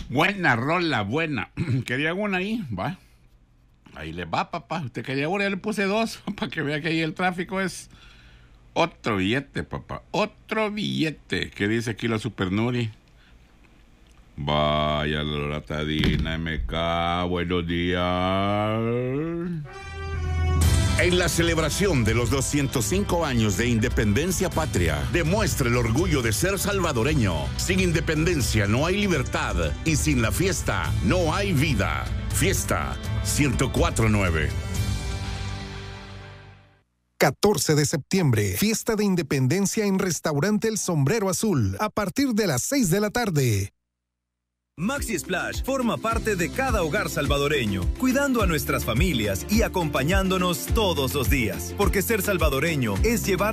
Buena rola, buena. ¿Quería una ahí? Va. Ahí le va, papá. Usted quería una, ya le puse dos. Para que vea que ahí el tráfico es otro billete, papá. Otro billete. ¿Qué dice aquí la Super Nuri? Vaya la loratadina, MK. Buenos días. En la celebración de los 205 años de independencia patria, demuestra el orgullo de ser salvadoreño. Sin independencia no hay libertad y sin la fiesta no hay vida. Fiesta 104.9. 14 de septiembre, fiesta de independencia en Restaurante El Sombrero Azul, a partir de las 6 de la tarde. Maxi Splash forma parte de cada hogar salvadoreño, cuidando a nuestras familias y acompañándonos todos los días. Porque ser salvadoreño es llevar